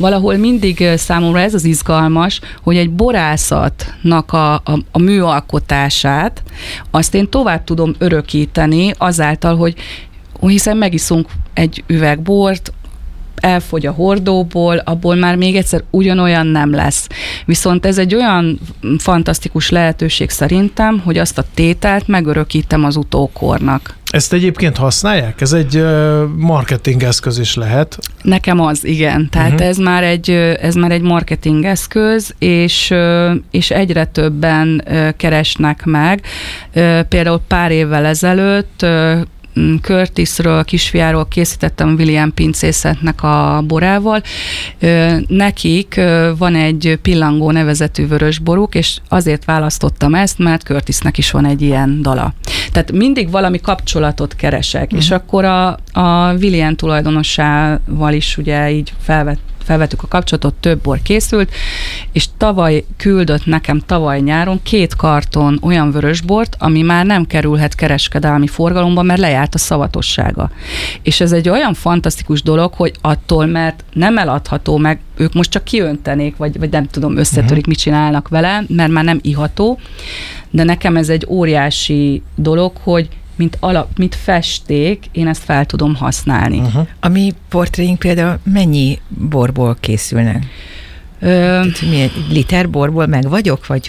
valahol mindig számomra ez az izgalmas, hogy egy borászatnak a műalkotását, azt én tovább tudom örökíteni azáltal, hogy hiszen megiszunk egy üveg bort, elfogy a hordóból, abból már még egyszer ugyanolyan nem lesz. Viszont ez egy olyan fantasztikus lehetőség szerintem, hogy azt a tételt megörökítem az utókornak. Ezt egyébként használják? Ez egy marketing eszköz is lehet. Nekem az, igen. Tehát ez már egy marketing eszköz, és egyre többen keresnek meg. Például pár évvel ezelőtt Curtisről, kisfiáról készítettem William pincészetnek a borával. Nekik van egy pillangó nevezetű vörösboruk, és azért választottam ezt, mert Curtisnek is van egy ilyen dala. Tehát mindig valami kapcsolatot keresek, és akkor a William tulajdonossával is ugye így felvettük a kapcsolatot, több bor készült, és küldött nekem tavaly nyáron 2 karton olyan vörösbort, ami már nem kerülhet kereskedelmi forgalomba, mert lejárt a szavatossága. És ez egy olyan fantasztikus dolog, hogy attól, mert nem eladható meg, ők most csak kiöntenék, vagy nem tudom, összetörik, mit csinálnak vele, mert már nem iható, de nekem ez egy óriási dolog, hogy mint festék, én ezt fel tudom használni. A mi portréink például mennyi borból készülnek? Milyen liter borból meg vagyok? Vagy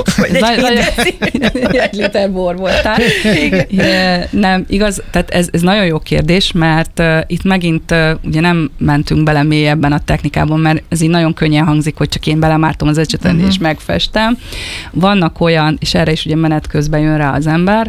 egy liter bor voltál. Nem, igaz, tehát ez nagyon jó kérdés, mert itt megint ugye nem mentünk bele mélyebben a technikában, mert ez így nagyon könnyen hangzik, hogy csak én belemártom az ecsetet és megfestem. Vannak olyan, és erre is ugye menet közben jön rá az ember,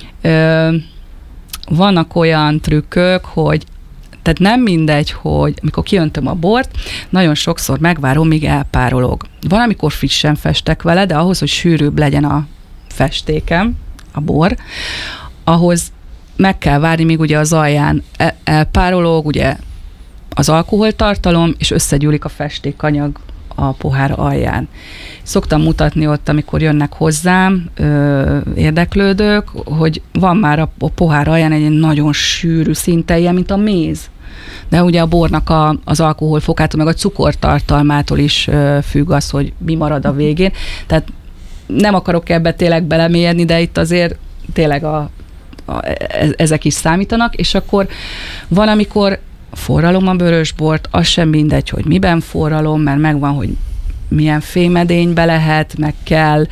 vannak olyan trükkök, hogy tehát nem mindegy, hogy amikor kiöntöm a bort, nagyon sokszor megvárom, míg elpárolog. Van, amikor frissen festek vele, de ahhoz, hogy sűrűbb legyen a festékem, a bor, ahhoz meg kell várni, míg ugye az alján elpárolog, ugye az alkoholtartalom, és összegyűlik a festékanyag a pohár alján. Szoktam mutatni ott, amikor jönnek hozzám érdeklődők, hogy van már a pohár alján egy nagyon sűrű, szinte ilyen, mint a méz. De ugye a bornak az alkoholfokától, meg a cukortartalmától is függ az, hogy mi marad a végén. Tehát nem akarok ebbe tényleg belemélyedni, de itt azért tényleg ezek is számítanak, és akkor van, amikor forralom a vörösbort, az sem mindegy, hogy miben forralom, mert megvan, hogy milyen fémedénybe lehet, meg kell,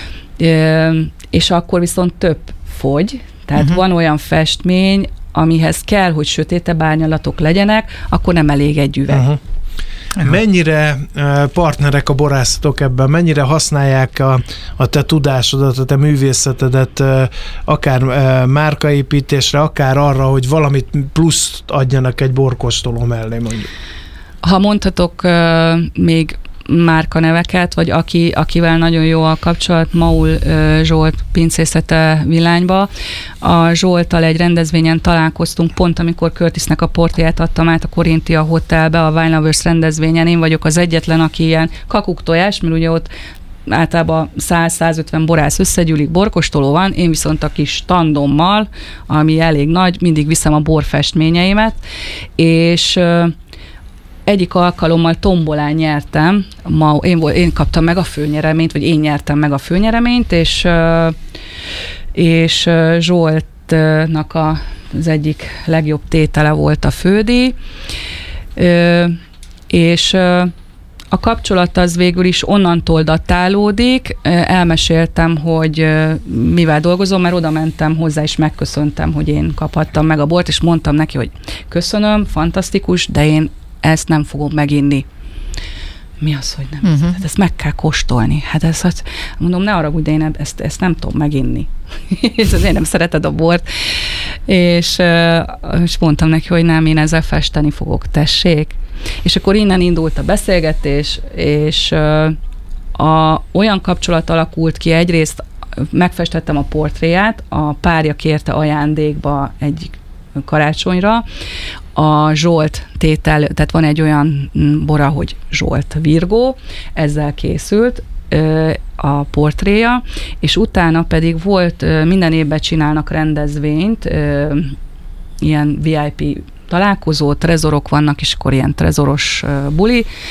és akkor viszont több fogy, tehát van olyan festmény, amihez kell, hogy sötétebb árnyalatok legyenek, akkor nem elég egy üveg. Mennyire partnerek a borászatok ebben? Mennyire használják a te tudásodat, a te művészetedet akár márkaépítésre, akár arra, hogy valamit pluszt adjanak egy borkóstoló mellé, mondjuk? Ha mondhatok még márkaneveket, vagy akivel nagyon jó a kapcsolat, Maul Zsolt pincészete Villányba. A Zsolttal egy rendezvényen találkoztunk, pont amikor Curtisnek a portréját adtam át a Corinthia Hotelbe, a Wine Lovers rendezvényen. Én vagyok az egyetlen, aki ilyen kakuktojás, mert ugye ott általában 100-150 borász összegyűlik, borkostoló van, én viszont a kis standommal, ami elég nagy, mindig viszem a borfestményeimet, és egyik alkalommal tombolán nyertem, én kaptam meg a főnyereményt, vagy én nyertem meg a főnyereményt, és Zsoltnak az egyik legjobb tétele volt a fődíj, és a kapcsolat az végül is onnantól datálódik. Elmeséltem, hogy mivel dolgozom, mert oda mentem hozzá, és megköszöntem, hogy én kaphattam meg a bort, és mondtam neki, hogy köszönöm, fantasztikus, de én ezt nem fogom meginni. Mi az, hogy nem? Hát ezt meg kell kóstolni. Hát ezt, mondom, ne haragudj, de én ezt nem tudom meginni. És azért nem szereted a bort. És mondtam neki, hogy nem, én ezzel festeni fogok, tessék. És akkor innen indult a beszélgetés, és olyan kapcsolat alakult ki, egyrészt megfestettem a portréját, a párja kérte ajándékba egy karácsonyra, a Zsolt tétel, tehát van egy olyan bora, hogy Zsolt Virgó, ezzel készült a portréja, és utána pedig volt, minden évben csinálnak rendezvényt, ilyen VIP találkozó, trezorok vannak, és akkor ilyen trezoros buli,